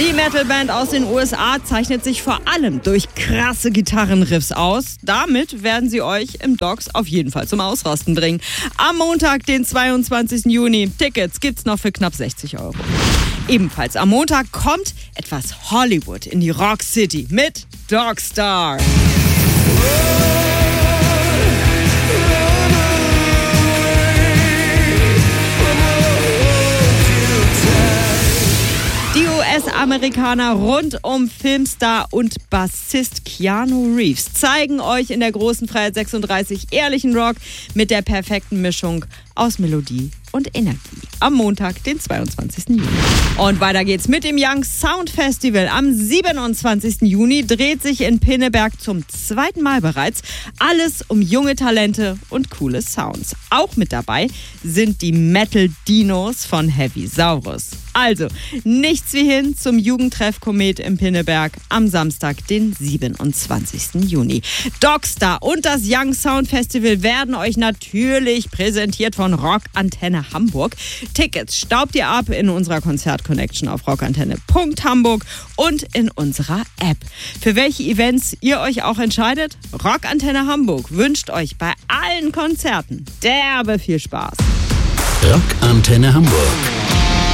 Die Metalband aus den USA zeichnet sich vor allem durch krasse Gitarrenriffs aus. Damit werden sie euch im Docs auf jeden Fall zum Ausrasten bringen. Am Montag, den 22. Juni. Tickets gibt's noch für knapp 60 €. Ebenfalls am Montag kommt etwas Hollywood in die Rock City mit Dogstar. Die US-Amerikaner rund um Filmstar und Bassist Keanu Reeves zeigen euch in der großen Freiheit 36 ehrlichen Rock mit der perfekten Mischung aus Melodie und Energie. Am Montag, den 22. Juni. Und weiter geht's mit dem Young Sound Festival. Am 27. Juni dreht sich in Pinneberg zum zweiten Mal bereits alles um junge Talente und coole Sounds. Auch mit dabei sind die Metal Dinos von Heavy Saurus. Also, nichts wie hin zum Jugendtreff Komet im Pinneberg am Samstag, den 27. Juni. Dogstar und das Young Sound Festival werden euch natürlich präsentiert von Rock Antenne Hamburg. Tickets staubt ihr ab in unserer Konzert-Connection auf rockantenne.hamburg und in unserer App. Für welche Events ihr euch auch entscheidet, Rock Antenne Hamburg wünscht euch bei allen Konzerten derbe viel Spaß. Rock Antenne Hamburg.